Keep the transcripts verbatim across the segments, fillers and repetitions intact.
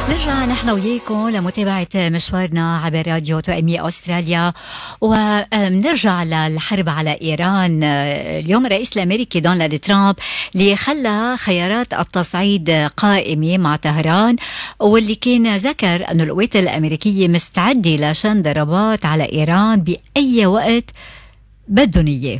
نرجع نحن وياكم لمتابعة مشوارنا عبر راديو توأمي أستراليا، ونرجع للحرب على إيران. اليوم الرئيس الأمريكي دونالد ترامب اللي خلى خيارات التصعيد قائمة مع طهران، واللي كان ذكر أن القوات الأمريكية مستعدة لشن ضربات على إيران بأي وقت بدهم إياه.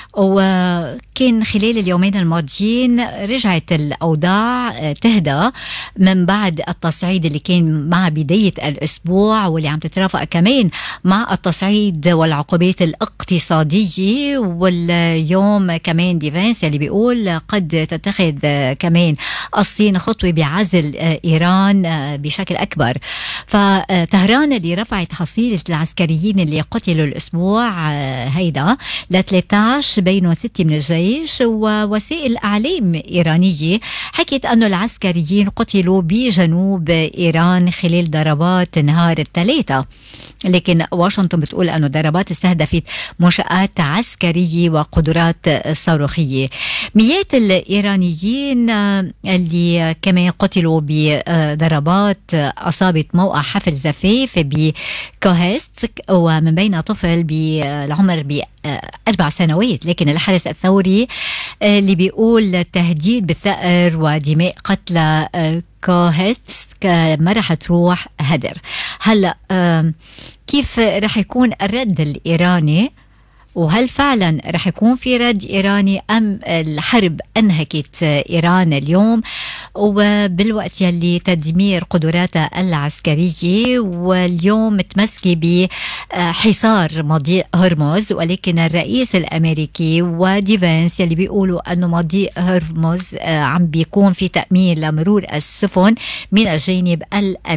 وكان خلال اليومين الماضيين رجعت الأوضاع تهدى من بعد التصعيد اللي كان مع بداية الأسبوع، واللي عم تترافق كمان مع التصعيد والعقوبات الاقتصادية. واليوم كمان ديفانس اللي بيقول قد تتخذ كمان الصين خطوة بعزل إيران بشكل أكبر. فطهران اللي رفعت حصيلة العسكريين اللي قتلوا الأسبوع هيدا ل ثلاثة عشر بين ستة من الجيش، ووسائل أعلام إيرانية حكت أن العسكريين قتلوا بجنوب إيران خلال ضربات نهار الثلاثاء. لكن واشنطن بتقول أنه ضربات استهدفت منشآت عسكرية وقدرات صاروخية. مئات الإيرانيين اللي كمان قتلوا بضربات أصابت موقع حفل زفاف بكوهست، ومن بين طفل بالعمر بأربع سنوات. لكن الحرس الثوري اللي بيقول تهديد بالثأر ودماء قتلى كوهست ما رح تروح هدر. هلأ كيف رح يكون الرد الإيراني؟ وهل فعلا رح يكون في رد إيراني أم الحرب أنهكت إيران اليوم، وبالوقت يلي تدمير قدراتها العسكرية واليوم متمسكة بحصار مضيق هرمز؟ ولكن الرئيس الأمريكي وديفانس يلي بيقولوا أنه مضيق هرمز عم بيكون في تأمين لمرور السفن من الجانب الأمريكي.